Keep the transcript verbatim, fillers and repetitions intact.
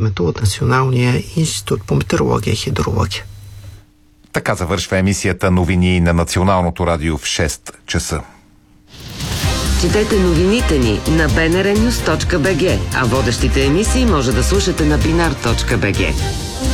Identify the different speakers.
Speaker 1: времето от Националния институт по метеорология и хидрология.
Speaker 2: Така завършва емисията новини на Националното радио в шест часа.
Speaker 3: Четете новините ни на би ен ар нюз точка би джи, а водещите емисии може да слушате на бинар точка би джи.